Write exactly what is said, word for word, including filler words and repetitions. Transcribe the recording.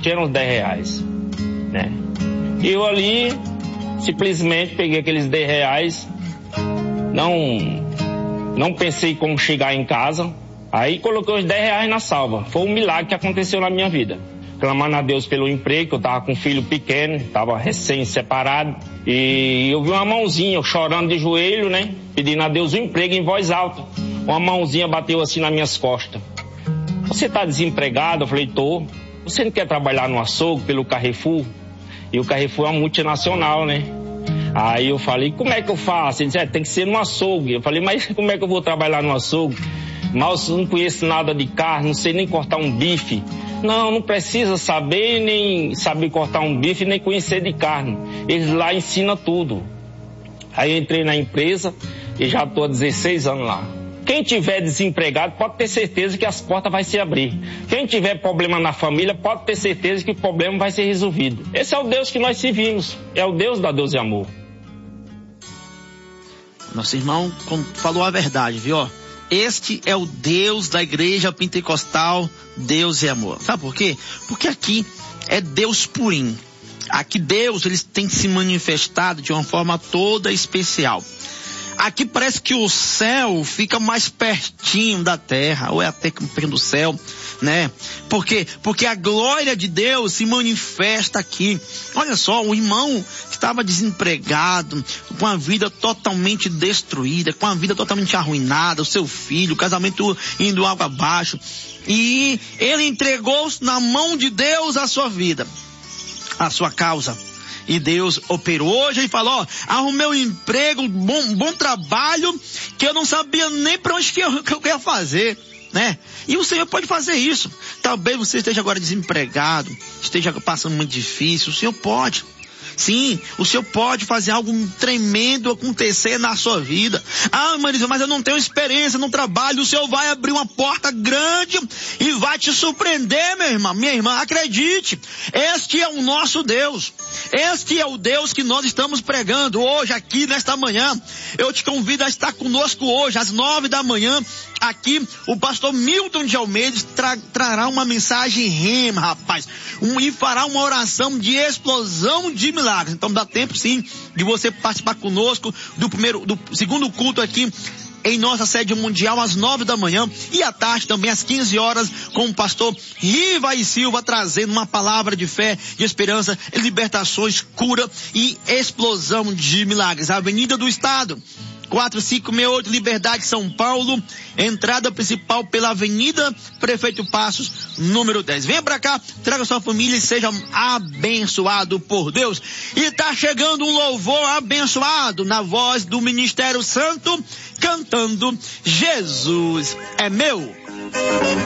existia eram os dez reais, né? E eu ali, simplesmente peguei aqueles dez reais, não, não pensei como chegar em casa, aí coloquei os dez reais na salva. Foi um milagre que aconteceu na minha vida. Clamando a Deus pelo emprego, que eu tava com um filho pequeno, tava recém-separado, e eu vi uma mãozinha, eu chorando de joelho, né? Pedindo a Deus um emprego em voz alta. Uma mãozinha bateu assim nas minhas costas. Você tá desempregado? Eu falei, tô. Você não quer trabalhar no açougue, pelo Carrefour? E o Carrefour é uma multinacional, né? Aí eu falei, como é que eu faço? Ele disse, é, tem que ser no açougue. Eu falei, mas como é que eu vou trabalhar no açougue? Mas eu não conheço nada de carne, não sei nem cortar um bife. Não, não precisa saber, nem saber cortar um bife, nem conhecer de carne. Eles lá ensinam tudo. Aí eu entrei na empresa e já estou há dezesseis anos lá. Quem tiver desempregado pode ter certeza que as portas vão se abrir. Quem tiver problema na família pode ter certeza que o problema vai ser resolvido. Esse é o Deus que nós servimos. É o Deus da Deus e Amor. Nosso irmão falou a verdade, viu? Este é o Deus da igreja pentecostal, Deus e Amor. Sabe por quê? Porque aqui é Deus purinho. Aqui Deus, ele tem se manifestado de uma forma toda especial. Aqui parece que o céu fica mais pertinho da terra, ou é até perto do céu, né? Por quê? Porque a glória de Deus se manifesta aqui. Olha só, o irmão estava desempregado, com a vida totalmente destruída, com a vida totalmente arruinada, o seu filho, o casamento indo água abaixo. E ele entregou na mão de Deus a sua vida, a sua causa. E Deus operou hoje e falou, ó, arrumei um emprego, bom, bom trabalho, que eu não sabia nem para onde que eu, que eu ia fazer, né? E o Senhor pode fazer isso. Talvez você esteja agora desempregado, esteja passando muito difícil, o Senhor pode. Sim, o Senhor pode fazer algo tremendo acontecer na sua vida. Ah, Marisa, mas eu não tenho experiência no trabalho. O Senhor vai abrir uma porta grande e vai te surpreender, meu irmão, minha irmã. Acredite, este é o nosso Deus. Este é o Deus que nós estamos pregando hoje aqui nesta manhã. Eu te convido a estar conosco hoje às nove da manhã. Aqui o pastor Milton de Almeida tra- trará uma mensagem rema, rapaz, um, e fará uma oração de explosão de milagres. Então dá tempo sim de você participar conosco do primeiro, do segundo culto aqui em nossa sede mundial às nove da manhã e à tarde também às quinze horas com o pastor Riva e Silva trazendo uma palavra de fé, de esperança, libertações, cura e explosão de milagres. A Avenida do Estado, quatro cinco seis oito, Liberdade, São Paulo, entrada principal pela Avenida Prefeito Passos, número dez. Venha pra cá, traga sua família e seja abençoado por Deus. E tá chegando um louvor abençoado na voz do Ministério Santo, cantando Jesus é meu.